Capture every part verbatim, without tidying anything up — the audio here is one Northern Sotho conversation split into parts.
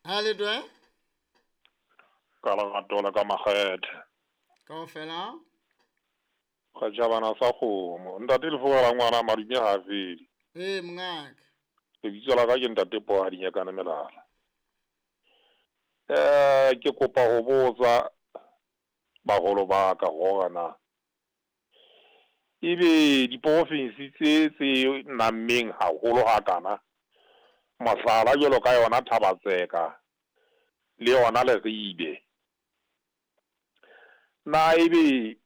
Ha le twe? Ka lerato la ka makgethe. Kaofela? Ga jabana sa kgomo. Ntate le fogela ngwana madume ha fedi. Eh mngaka. Lebitso la ka ke ntate Pohadi Nyakane Melala. Eh ke kopa ho botsa bagolo ba ka hore na ebe diprovince tse tse nammeng haholo hakana masala jwalo ka yona Thabatseka le yona Leribe na ebe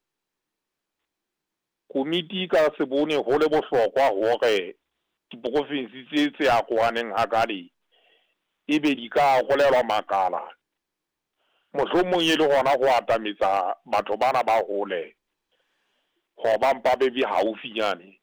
komiti ka se bone ho le bohlokwa hore diprovince tse tse a kohaneng hakale ebe di ka golelwa makala mohlomong e le gona go atametsa batho bana ba hole go ba mpa be bi haufinyane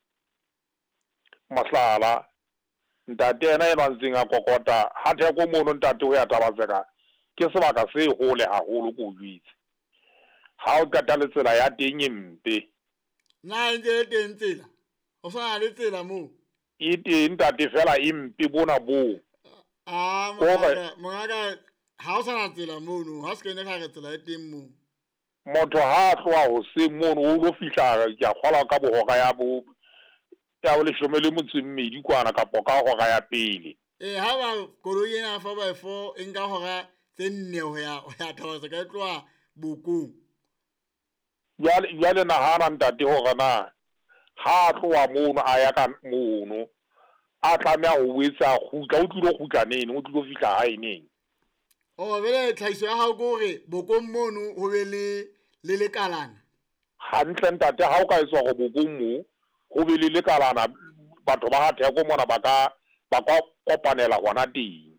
masala ntate ena ena ntseng a kokota ha theko mono ntate o ya Thabatseka ke sebaka se hole haholo ko jwitse ha o qeta le tsela ya teng e mpe Na ntse teng tsela o sa le tsela mo e teng ntate fela e mpe bona bo ah mongaka mongaka ha o sa na tsela mo no ha se kene ka re tsela e teng mo motho ha tloa ho se mono o lo fihla ya kgola ka bohora ya bo ya o le shomele motse mmedi kwana ka poka go ga ya pele eh ha ba koloi ena four by four e nka hora tse nne ho ya ho ya Thabatseka e tloa Bokong ya ya le nahana ntate hore na ha tloa mono a ya ka mono a tlamea ho wetsa khutla o tlilo khutla nene o tlilo fihla ha eneng o bele tlhaiso ya hao go re Bokong mono ho be le le lekalana hantle ntate ha o ka etswa go Bokong mo ho be le lekalana batho ba ha theko mona ba ka ba ka kopanela gona teng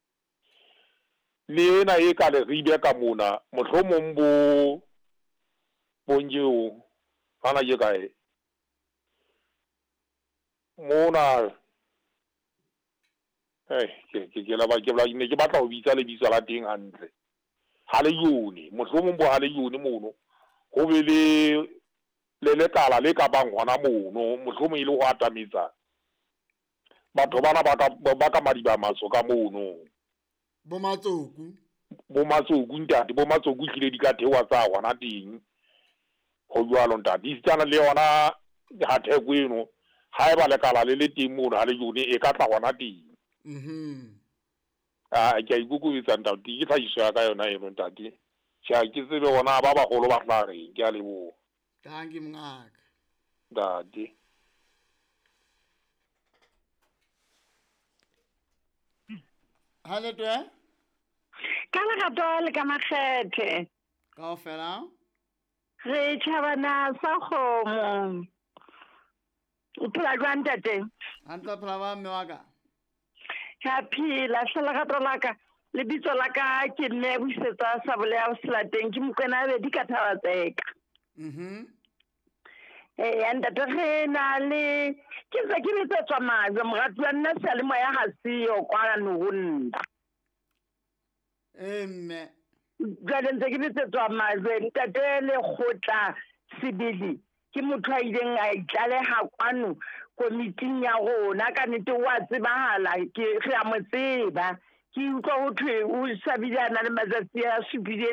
le ena e ka le ribe ka mona mohlomong bo bonjeo hana je kae mona eh ke ke ke la ba ke la ne ke batla ho bitsa le bitsa la teng hantle ha le yone mohlomong bo ha le yone mono go be le le lekala le ka bang hona mono mohlomong ile ho atametsa batho bana ba ka ba ka madiba matso ka mono bo matsoku bo matsoku ntate bo matsoku tlile di ka thewa tsa hona teng go jwalo ntate di tsana le yona ha theko eno ha e ba lekala le le teng mono ha le yone e ka tla hona teng mhm ah ke ikukuwetsa ntate ke tlhahiso ka yona eno ntate tja ke tsebe gona ba bagolo ba tla reng ke a lebo tangi mngaka ntate ha le twe Ka lerato le ka makgethe kaofela re tjhabana sa kgomo o phela jwang ntate ha ntse phela ba mme wa ka ha phela se lerato la ka lebitso la ka ke nne busetsa sa bolea selateng ke Mokwena be di ka Thabatseka mhm eh ntate re na le ke tsa ke bitsetswa maze moratu wa nna se le moya ha siyo kwana no honna emme jwale ntse ke bitsetswa maze ntate le khotla sebili ke motho a ileng a itlaleha kwano komiting ya rona ka nnete wa tsebahala ke re a mo tseba ke utlwa ho thwe o sabile ana le matsatsi a supile